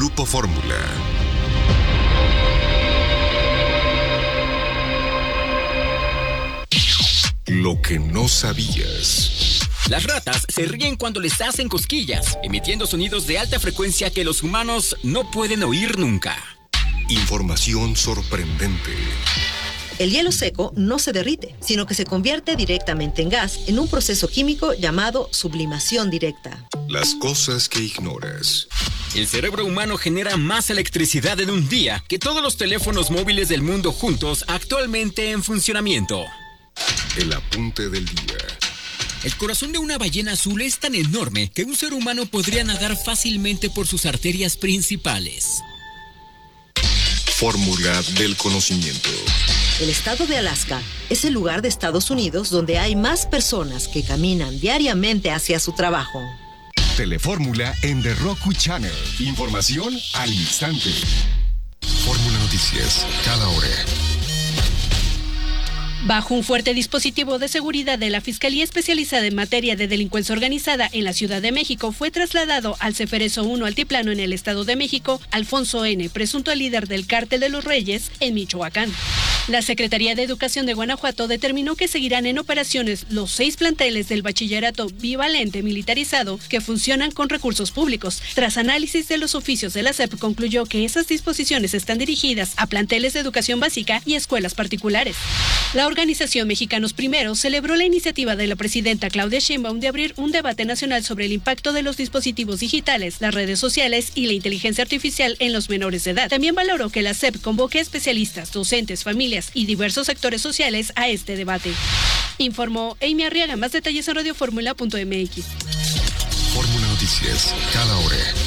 Grupo Fórmula. Lo que no sabías. Las ratas se ríen cuando les hacen cosquillas, emitiendo sonidos de alta frecuencia que los humanos no pueden oír nunca. Información sorprendente. El hielo seco no se derrite, sino que se convierte directamente en gas en un proceso químico llamado sublimación directa. Las cosas que ignoras. El cerebro humano genera más electricidad en un día que todos los teléfonos móviles del mundo juntos actualmente en funcionamiento. El apunte del día. El corazón de una ballena azul es tan enorme que un ser humano podría nadar fácilmente por sus arterias principales. Fórmula del conocimiento. El estado de Alaska es el lugar de Estados Unidos donde hay más personas que caminan diariamente hacia su trabajo. Telefórmula en The Roku Channel. Información al instante. Fórmula Noticias, cada hora. Bajo un fuerte dispositivo de seguridad de la Fiscalía Especializada en Materia de Delincuencia Organizada en la Ciudad de México, fue trasladado al Ceferezo 1 Altiplano en el Estado de México, Alfonso N., presunto líder del Cártel de los Reyes en Michoacán. La Secretaría de Educación de Guanajuato determinó que seguirán en operaciones los 6 planteles del bachillerato bivalente militarizado que funcionan con recursos públicos. Tras análisis de los oficios de la SEP, concluyó que esas disposiciones están dirigidas a planteles de educación básica y escuelas particulares. La organización Mexicanos Primero celebró la iniciativa de la presidenta Claudia Sheinbaum de abrir un debate nacional sobre el impacto de los dispositivos digitales, las redes sociales y la inteligencia artificial en los menores de edad. También valoró que la SEP convoque a especialistas, docentes, familias y diversos sectores sociales a este debate. Informó Amy Arriaga. Más detalles en radioformula.mx. Fórmula Noticias, cada hora.